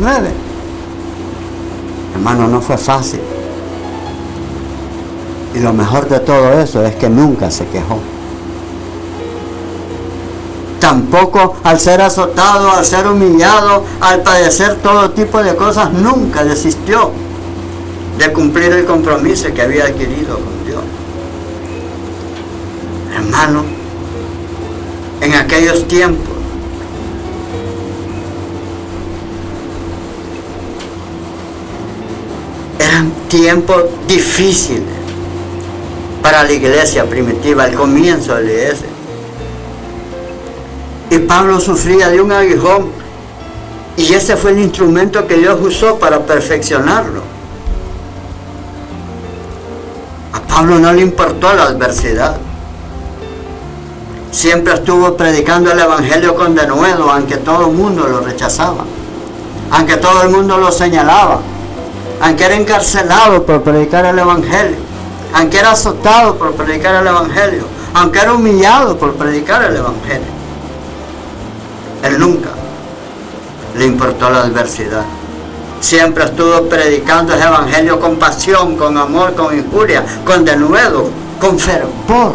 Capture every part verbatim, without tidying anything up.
diecinueve. Hermano, no fue fácil. Y lo mejor de todo eso es que nunca se quejó. Tampoco al ser azotado, al ser humillado, al padecer todo tipo de cosas, nunca desistió de cumplir el compromiso que había adquirido con Dios. Hermano, en aquellos tiempos, eran tiempos difíciles para la iglesia primitiva, al comienzo de la iglesia. Y Pablo sufría de un aguijón, y ese fue el instrumento que Dios usó para perfeccionarlo. A Pablo no le importó la adversidad. Siempre estuvo predicando el evangelio con denuedo, aunque todo el mundo lo rechazaba, aunque todo el mundo lo señalaba, aunque era encarcelado por predicar el evangelio, aunque era azotado por predicar el evangelio, aunque era humillado por predicar el evangelio. Él nunca le importó la adversidad. Siempre estuvo predicando ese evangelio con pasión, con amor, con injuria, con denuedo, con fervor.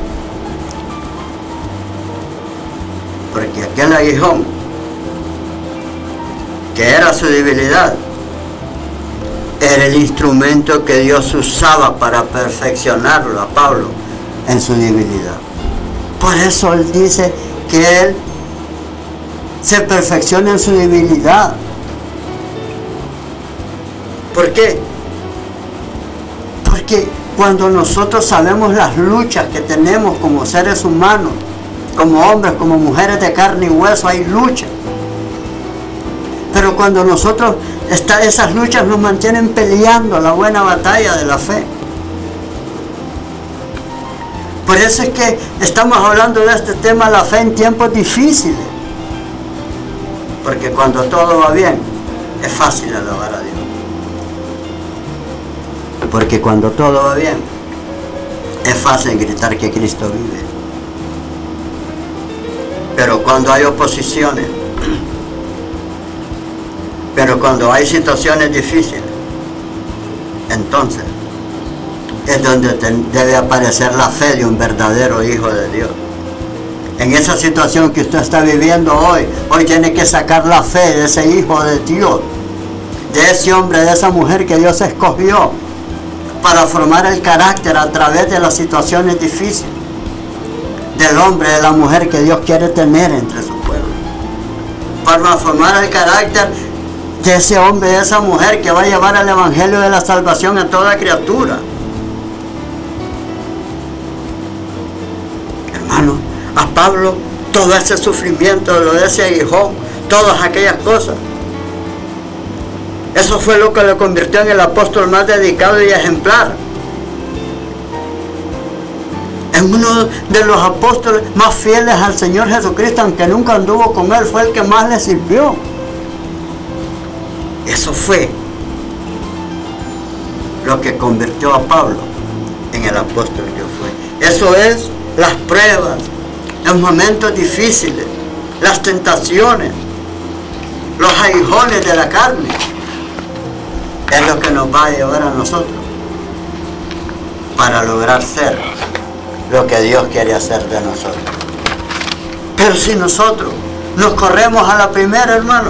Porque aquel aguijón, que era su debilidad, era el instrumento que Dios usaba para perfeccionarlo a Pablo en su debilidad. Por eso él dice que él se perfecciona en su debilidad. ¿Por qué? Porque cuando nosotros sabemos las luchas que tenemos como seres humanos, como hombres, como mujeres de carne y hueso, hay luchas. Pero cuando nosotros, está, esas luchas nos mantienen peleando la buena batalla de la fe. Por eso es que estamos hablando de este tema, la fe en tiempos difíciles. Porque cuando todo va bien, es fácil alabar a Dios. Porque cuando todo va bien, es fácil gritar que Cristo vive. Pero cuando hay oposiciones, pero cuando hay situaciones difíciles, entonces es donde debe aparecer la fe de un verdadero hijo de Dios. En esa situación que usted está viviendo hoy, hoy tiene que sacar la fe de ese hijo de Dios, de ese hombre, de esa mujer que Dios escogió para formar el carácter a través de las situaciones difíciles, del hombre, de la mujer que Dios quiere tener entre su pueblo, para formar el carácter de ese hombre, de esa mujer que va a llevar el evangelio de la salvación a toda criatura. Hermano, a Pablo todo ese sufrimiento, lo de ese aguijón, todas aquellas cosas, eso fue lo que lo convirtió en el apóstol más dedicado y ejemplar, en uno de los apóstoles más fieles al Señor Jesucristo, aunque nunca anduvo con él, fue el que más le sirvió. Eso fue lo que convirtió a Pablo en el apóstol que fue. Eso es las pruebas, los momentos difíciles, las tentaciones, los aguijones de la carne, es lo que nos va a llevar a nosotros para lograr ser lo que Dios quiere hacer de nosotros. Pero si nosotros nos corremos a la primera, hermano,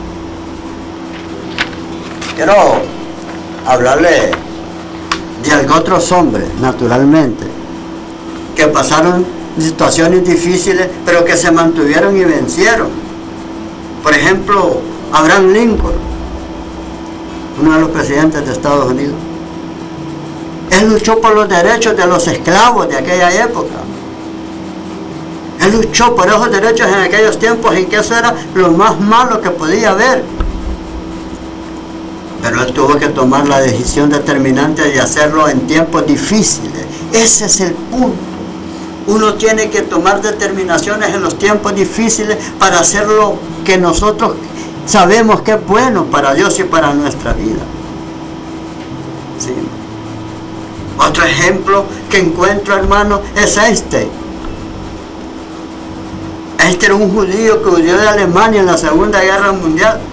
quiero hablarle de otros hombres, naturalmente, que pasaron situaciones difíciles, pero que se mantuvieron y vencieron. Por ejemplo, Abraham Lincoln, uno de los presidentes de Estados Unidos. Él luchó por los derechos de los esclavos de aquella época. Él luchó por esos derechos en aquellos tiempos en que eso era lo más malo que podía haber. Pero él tuvo que tomar la decisión determinante de hacerlo en tiempos difíciles. Ese es el punto. Uno tiene que tomar determinaciones en los tiempos difíciles para hacer lo que nosotros sabemos que es bueno para Dios y para nuestra vida. ¿Sí? Otro ejemplo que encuentro, hermano, es este. Este era un judío que huyó de Alemania en la Segunda Guerra Mundial.